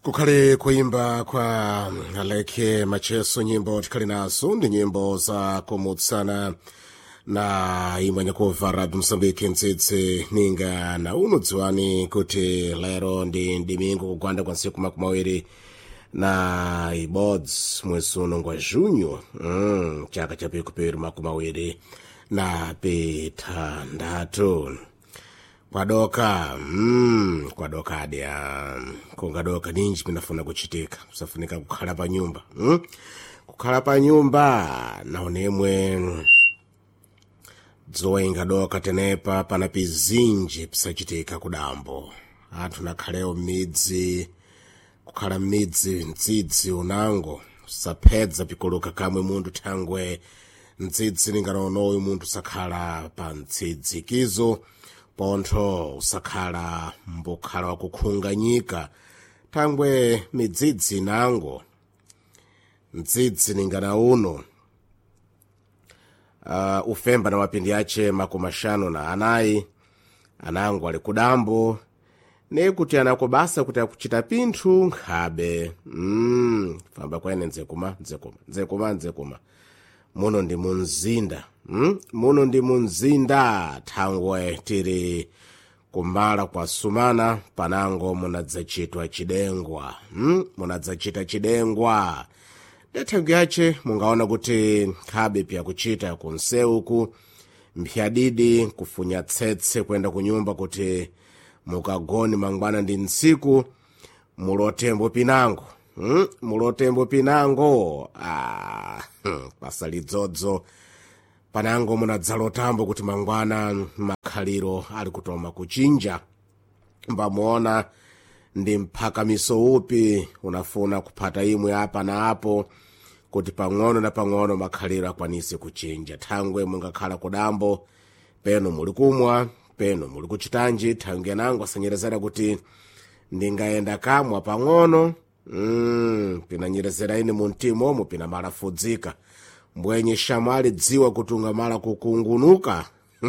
Kukhale kuimba kwa Aleke Macheso, nyimbo tikali nazo ndi nyimbo za kumutsana na imwenye kuva Radio Msambiki mtsitsi ninga na unodziwani kuti lero ndi ndimingo kugwanda kwa nsiku makumawiri na ibods mwezi uno ngwa junho chaka cha pikupiri makumawiri na pitandatu kwadoka adya kungadoka ninji pinafuna kuchitika kusafunika kukhala pa nyumba kukhala pa nyumba naonemwe dzowenga doka tenepa pana pizinji pisachitika kudambo anthu nakhaleo m'midzi kukhala m'midzi mdzidzi unango saphedza pikuluka kamwe munthu thangwe mdzidzi linganonowi munthu sakhala pa mtsidzikizo pontho usakhala mbukhala wakukhunganyika thangwe midzidzi nango mdzidzi lingana uno ufemba na mapindi yace makumashano na anayi anango ali kudambo nekuti anakubasa kuti akuchita pinthu nkhabe famba kwene nzekuma muno ndi munzinda muno ndi munzinda thangwe tiri kumbala kwa sumana panango munadzachitwa chidengwa munadzachita chidengwa ndethangu yace mungaona kuti nkhabe pya kuchita kunseuku mphyadidi kufunya tsetse kwenda kunyumba kuti mukagoni mangwana ndi ntsiku mulotembo pinango mulotembo pinango pasalidzodzo panango munadzalotambo kuti mangwana makhaliro ali kutoma kuchinja mbamuona ndi mphakamiso upi unafuna kuphata imwe apa na apo kuti pang'ono na pang'ono makhaliro akwanise kuchinja thangwe mungakhala kudambo peno muli kumwa peno muli kuchitanji thangwe yanango asanyerezera kuti ndingayenda kamwa pang'ono pinanyerezera ine muntima omwe pinamalafudzika mbwenye shamwali dziwa kuti ungamala kukungunuka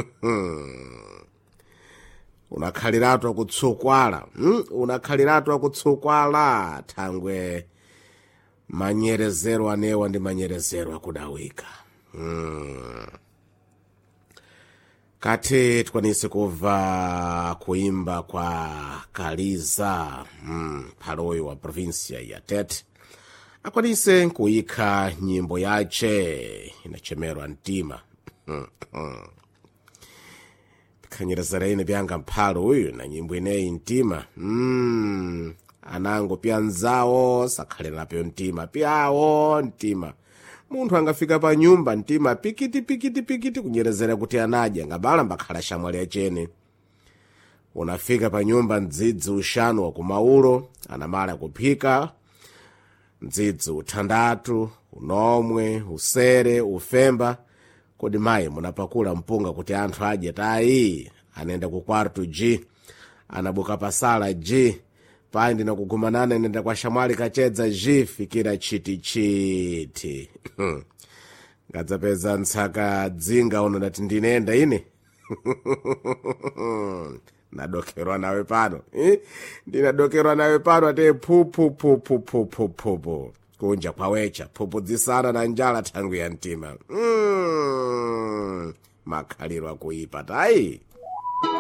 unakhaliratu akutsukwala unakhaliratu akutsukwala thangwe manyerezero anewa ndi manyerezero akudawika kati tikwanise kuva kuimba kwa Kaliza phaloyo wa provinsia ya Tete akwanise kuyikha nyimbo yace inachemerwa mtima khanyerezera ine byanga mphalo uyu na nyimbo ineyi mtima anango pya nzawo sakhalira pyo mtima pyawo mtima munthu angafika pa nyumba mtima pikiti kunyerezera kuti anadya ngabala mbakhala shamwali yachene unafika pa nyumba mdzidzi ushanu wa kumaulo anamala kuphika mdzidzi uthandatu unomwe usere ufemba kodi mayi munapakula mpunga kuti anthu adye tayi anenda ku kwartu G anabuka pasala G pai ndina kugumanana nenda kwa shamwali kachedza G fikira chiti ngadzapeza ntsaka dzinga uno ndati ndinenda ine nadokerwa nawe pano ndinadokerwa nawe pano ate pupu kunja kwawecha phupudzisana na njala thangwe ya mtima makhaliro akuipa tayi